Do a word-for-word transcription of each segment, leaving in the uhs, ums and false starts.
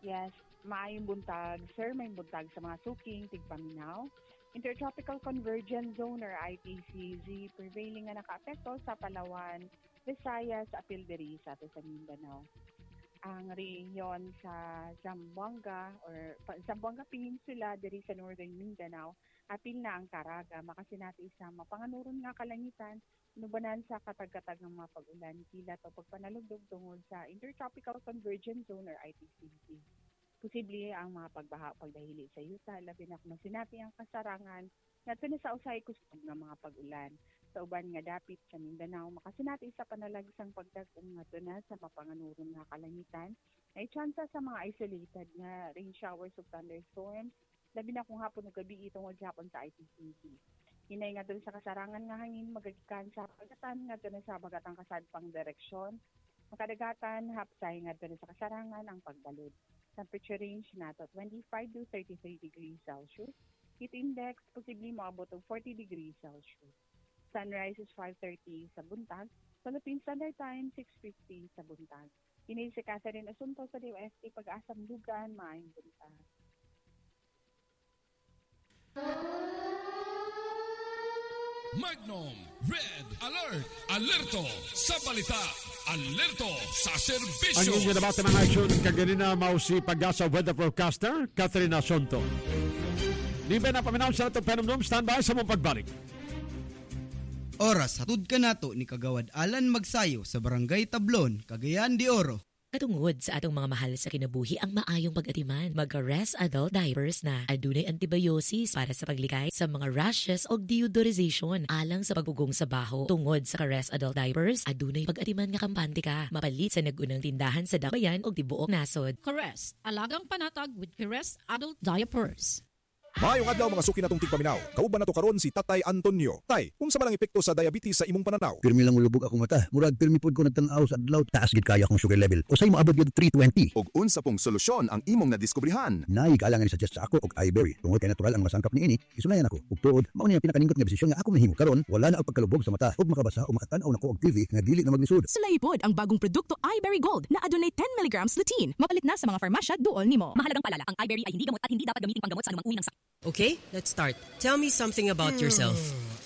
Yes, maayong buntag. Sir, may buntag sa mga suking, tigpaminaw. Intertropical Convergence Zone or I T C Z prevailing nga naka-apekto sa Palawan, Visayas, apil diri sa ato sa Mindanao. Ang rehiyon sa Zamboanga or Zamboanga Peninsula diri sa Northern Mindanao, apil na ang Caraga. Makasinati sa mapanganuron nga kalangitan, nubanan sa katag-katag ng mga pag-ulan, kilat o pagpanalugdog tungod sa Intertropical Convergence Zone or I T C Z. Posible ang mga pagbaha pagdahili sa yuta, labi na kung sinapi ang kasarangan na ito na sa usay kusog ng mga pag-ulan. Sa uban nga dapit sa Mindanao, makasinati sa panalagsang pagdagong nga ito na sa mapanganuron nga kalangitan, ay tsansa sa mga isolated nga rain showers o thunderstorms, labi na kung hapon o gabi itong hapon sa I T C Z. Hinay nga doon sa kasarangan nga hangin magagikan sa pagatan nga doon sa bagatang kasadpang direksyon. Makadagatan, hapsay nga doon sa kasarangan ang pagbalod. Temperature range nato twenty-five to thirty-three degrees Celsius. Heat index posibleng maabot og forty degrees Celsius. Sunrise is five thirty sa buntag. Philippine Standard Time six fifty sa buntag. Hinay si Catherine Asunto sa D O S T Pag-asam Lugan, maayong buntag. Magnum Red Alert! Alerto sa balita! Alerto sa serbisyo! Ang inyong nabata ng action, kaganina mao si Pag-asa weather forecaster, Catherine Asunto. Di ba na paminaw sa itong Penomdom, standby sa mong pagbalik. Oras, hatud ka nato ni Kagawad Alan Magsayo sa Barangay Tablon, Cagayan de Oro. Katungod sa atong mga mahal sa kinabuhi ang maayong pag-atiman, magka-Rest Adult Diapers na. Adunay antibiosis para sa paglikay sa mga rashes o deodorization alang sa pagugong sa baho. Tungod sa Rest Adult Diapers, adunay pag-atiman nga kampante ka. Mapalit sa nagunang tindahan sa Dabayan o tibuok nasod. Caress, alagang panatag with Caress Adult Diapers. Maayong adlaw mga suki natong tigpaminaw. Kauban nato karon si Tatay Antonio. Tay, unsa man ang epekto sa diabetes sa imong pananaw? Pirmi lang ulubog akong mata. Murag pirmi pod ko nagtanaw sa adlaw, taas gid kaya akong sugar level. Usay moabot gyud three twenty. Og unsa pong solusyon ang imong nadiskubrihan? Nay kalangan ni suggest sa ako og iBerry. Tungod kay natural ang masangkap niini, isunayan ako. Ug tuod, mao ni ang pinakaningkot nga desisyon nga ako mahimo karon, wala na og pagkalubog sa mata ug makabasa o makatan-aw nako og T V nga dili na maglisod. Sulay pod ang bagong produkto iBerry Gold na adunay ten milligrams lutein. Mapalit na sa mga farmasya duol nimo. Mahalagang paalala, ang iBerry ay hindi gamot at hindi dapat gamitin panggamot sa anumang uri ng sakit. Okay, let's start. Tell me something about yourself.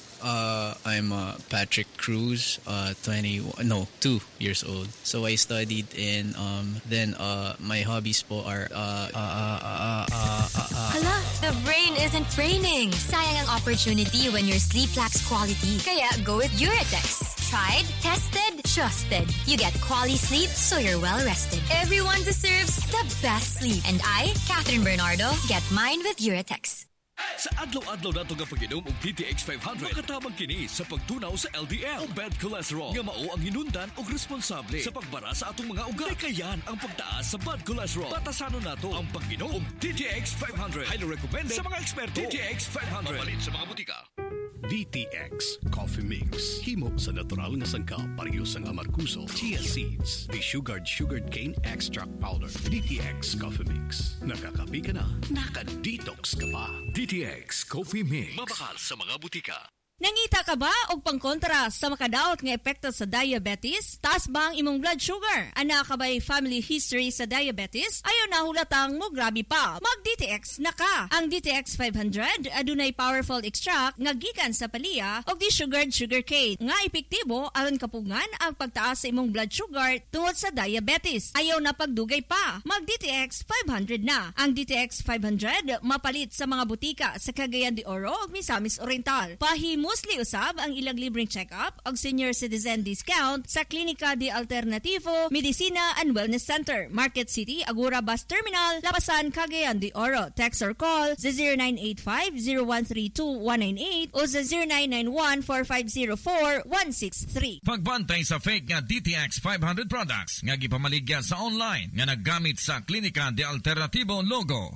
Uh, I'm uh, Patrick Cruz, uh, twenty, no, two years old. So I studied in, um, then uh, my hobbies po are, uh, uh, uh, uh, uh, uh, uh, Hala, the brain isn't braining. Sayang ang opportunity when your sleep lacks quality. Kaya go with Uratex. Tried, tested, trusted. You get quality sleep so you're well rested. Everyone deserves the best sleep. And I, Catherine Bernardo, get mine with Uratex. Sa adlaw-adlaw nato nga pag-inom og D T X five hundred, makatabang kini sa pagtunaw sa L D L o bad cholesterol nga mao ang hinundan og responsable sa pagbara sa atong mga ugat. Kayan ang pagtaas sa bad cholesterol. Batasanon nato ang pag-inom og D T X five hundred. Highly recommended sa mga eksperto. D T X five hundred. Mapalit sa mga butika. D T X Coffee Mix. Himo sa natural nga sangkap parehas ang amarkuso, chia seeds, de-sugared sugared cane extract powder. D T X Coffee Mix. Nakakapi ka na, naka-detox ka pa. D T X Coffee Mix. Mabakal sa mga butika. Nangita ka ba og pangkontra sa makadaot nga epekto sa diabetes? Taas ba ang imong blood sugar? Ana ka ba'y family history sa diabetes? Ayaw na hulatang mo grabe pa. Mag-D T X na ka. Ang D T X five hundred adunay powerful extract nga gikan sa palya og de-sugared sugarcane nga epektibo aron kapungan ang pagtaas sa imong blood sugar tungod sa diabetes. Ayaw na pagdugay pa. Mag-D T X five hundred na. Ang D T X five hundred mapalit sa mga butika sa Cagayan de Oro ug Misamis Oriental. Pahimo Mostly usab ang ilang libreng check-up o senior citizen discount sa Klinika de Alternativo, Medicina and Wellness Center, Market City, Agura Bus Terminal, Lapasan, Cagayan de Oro. Text or call zero nine eight five zero one three two one nine eight o zero nine nine one four five zero four one six three. Pagbantay sa fake nga D T X five hundred products nga gipamaligya sa online nga naggamit sa Klinika de Alternativo logo.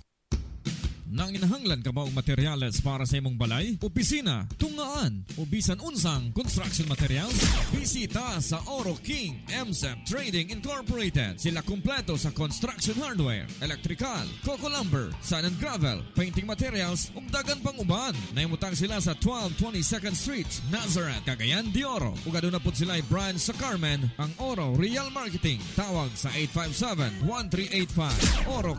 Nang inahanglan ka ba og materyales para sa imong balay, opisina, tungaan, o bisan unsang construction materials? Bisita sa Oro King M S E P Trading Incorporated. Sila kumpleto sa construction hardware, electrical, coco lumber, sand and gravel, painting materials, ug dagan pang uban. Nahimutang sila sa twelve twenty-second Street, Nazareth, Cagayan de Oro. Ug aduna pud sila branch sa Carmen, ang Oro Real Marketing. Tawag sa eight five seven one three eight five. Oro